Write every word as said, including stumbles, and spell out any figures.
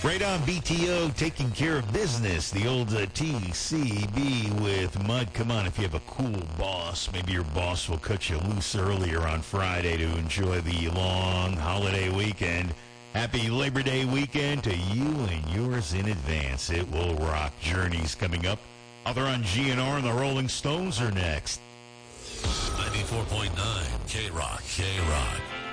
Right on B T O, taking care of business. The old uh, T C B with Mud. Come on, if you have a cool boss, maybe your boss will cut you loose earlier on Friday to enjoy the long holiday weekend. Happy Labor Day weekend to you and yours in advance. It will rock. Journey's coming up. Other on G N R and the Rolling Stones are next. ninety-four point nine K-Rock, K-Rock.